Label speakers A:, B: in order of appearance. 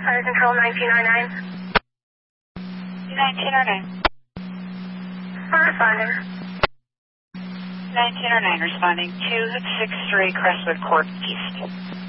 A: Fire Control 1909.
B: 1909.
A: Responding.
B: 1909 responding. 263 Crestwood Court East.